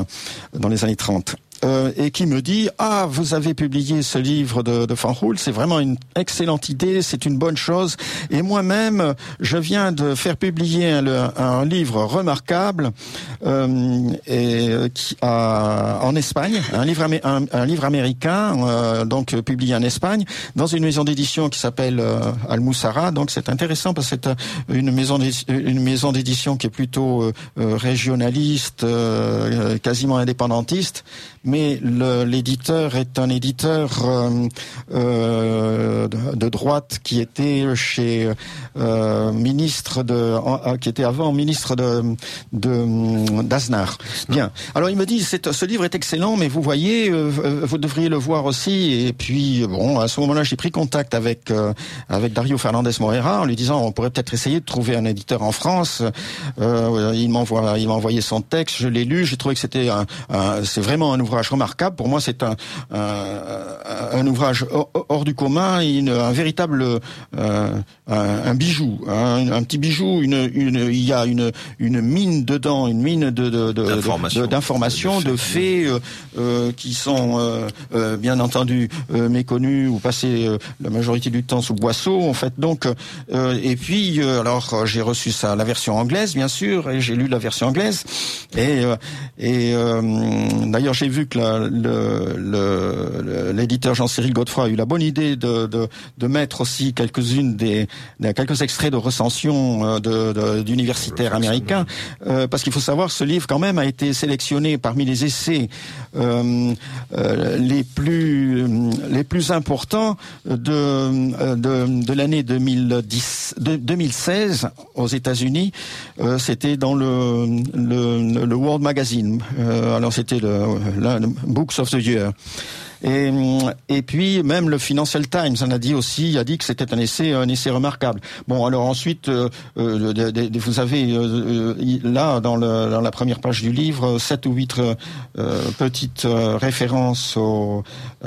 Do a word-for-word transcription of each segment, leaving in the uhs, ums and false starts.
dans les années trente. Euh, et qui me dit « Ah, vous avez publié ce livre de, de Van Roel, c'est vraiment une excellente idée, c'est une bonne chose. Et moi-même, je viens de faire publier un, un livre remarquable euh, et, qui a, en Espagne, un livre, un, un livre américain, euh, donc publié en Espagne, dans une maison d'édition qui s'appelle euh, Almuzara. Donc c'est intéressant parce que c'est une maison une maison d'édition qui est plutôt euh, régionaliste, euh, quasiment indépendantiste. Mais le, l'éditeur est un éditeur euh, euh, de, de droite qui était chez euh, ministre de, euh, qui était avant ministre de, de d'Aznar. Bien. Alors il me dit c'est, ce livre est excellent, mais vous voyez, euh, vous devriez le voir aussi. Et puis bon, à ce moment-là, j'ai pris contact avec euh, avec Dario Fernandez Moreira en lui disant on pourrait peut-être essayer de trouver un éditeur en France. Euh, il m'envoie, il m'a envoyé son texte, je l'ai lu, j'ai trouvé que c'était un, un c'est vraiment un ouvrage remarquable. Pour moi, c'est un, un, un ouvrage hors, hors du commun, une, un véritable euh, un, un bijou, un, un petit bijou. Une, une, il y a une, une mine dedans, une mine de, de, de, d'informations, de, d'informations, de, de faits euh, euh, qui sont euh, euh, bien entendu euh, méconnus ou passés euh, la majorité du temps sous le boisseau. En fait, donc, euh, et puis, euh, alors, j'ai reçu ça, la version anglaise, bien sûr, et j'ai lu la version anglaise. Et, euh, et euh, d'ailleurs, j'ai vu que la, le, le, l'éditeur Jean-Cyril Godefroy a eu la bonne idée de, de, de mettre aussi quelques-unes des, des quelques extraits de recensions de, de, d'universitaires américains, euh, parce qu'il faut savoir, ce livre quand même a été sélectionné parmi les essais euh, euh, les plus les plus importants de de, de l'année deux mille dix, de, deux mille seize aux États-Unis. Euh, c'était dans le le, le World Magazine. Euh, alors c'était le, le Books of the Year. Et, et puis même le Financial Times en a dit aussi, a dit que c'était un essai, un essai remarquable. Bon, alors ensuite, euh, euh, de, de, de, vous avez euh, là dans, le, dans la première page du livre sept ou huit euh, petites euh, références au,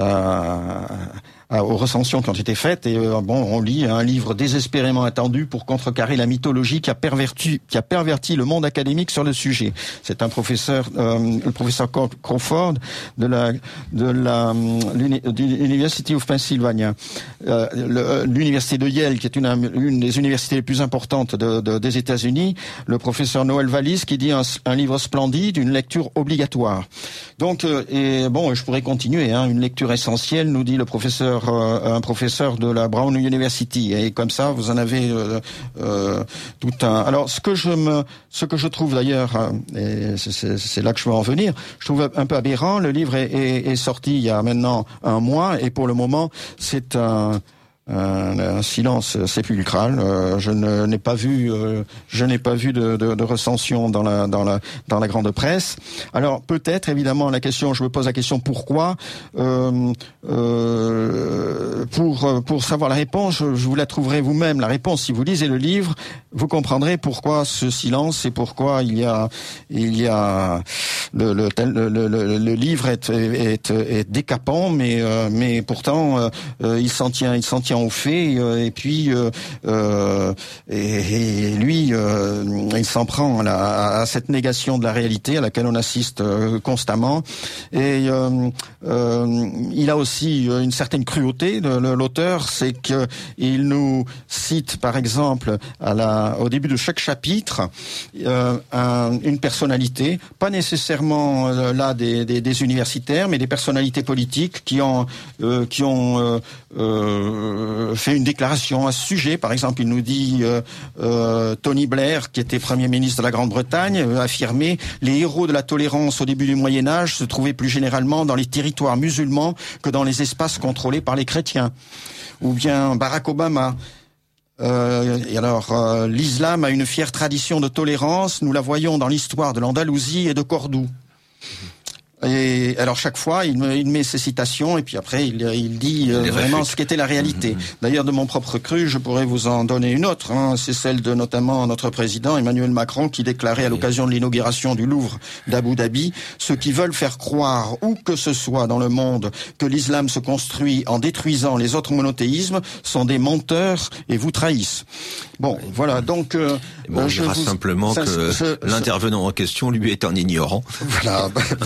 à, aux recensions qui ont été faites. Et euh, bon, on lit un livre désespérément attendu pour contrecarrer la mythologie qui a perverti, qui a perverti le monde académique sur le sujet. C'est un professeur, euh, le professeur Crawford de la de la de l'University of Pennsylvania, euh, le, l'université de Yale, qui est une, une des universités les plus importantes de, de, des États-Unis. Le professeur Noel Wallis qui dit un, un livre splendide, une lecture obligatoire. Donc, euh, et bon, je pourrais continuer. Hein, une lecture essentielle, nous dit le professeur. Euh, un professeur de la Brown University, et comme ça vous en avez euh, euh, tout un. Alors ce que je me, ce que je trouve d'ailleurs, et c'est, c'est, c'est là que je veux en venir, je trouve un peu aberrant. Le livre est, est, est sorti il y a maintenant un mois, et pour le moment c'est un Un, un silence sépulcral. Euh, je ne, n'ai pas vu, euh, je n'ai pas vu de, de, de recension dans la dans la dans la grande presse. Alors peut-être évidemment la question, je me pose la question pourquoi. Euh, euh, pour pour savoir la réponse, je, je vous la trouverai vous-même. La réponse, si vous lisez le livre, vous comprendrez pourquoi ce silence et pourquoi il y a il y a le le le, le, le, le livre est est, est décapant, mais euh, mais pourtant euh, il s'en tient il s'en tient au fait, euh, et puis euh, euh, et, et lui euh, il s'en prend à, la, à cette négation de la réalité à laquelle on assiste euh, constamment, et euh, euh, il a aussi une certaine cruauté de, de l'auteur, c'est que il nous cite par exemple à la au début de chaque chapitre euh, un, une personnalité, pas nécessairement euh, là des, des, des universitaires, mais des personnalités politiques qui ont euh, qui ont euh, euh, fait une déclaration à ce sujet. Par exemple, il nous dit euh, euh, Tony Blair, qui était Premier ministre de la Grande-Bretagne, euh, affirmait « Les héros de la tolérance au début du Moyen-Âge se trouvaient plus généralement dans les territoires musulmans que dans les espaces contrôlés par les chrétiens. » Ou bien Barack Obama. Euh, et alors, euh, l'islam a une fière tradition de tolérance. Nous la voyons dans l'histoire de l'Andalousie et de Cordoue. Et alors chaque fois, il, me, il met ses citations et puis après il, il dit euh, vraiment ce qu'était la réalité. Mmh. D'ailleurs, de mon propre cru, je pourrais vous en donner une autre. Hein. C'est celle de notamment notre président Emmanuel Macron qui déclarait à l'occasion de l'inauguration du Louvre d'Abu Dhabi: ceux qui veulent faire croire où que ce soit dans le monde que l'islam se construit en détruisant les autres monothéismes sont des menteurs et vous trahissent. Bon, voilà. Donc, euh, bon, on je dira vous... simplement ça, que ça, ça, l'intervenant en question lui est un ignorant. Voilà.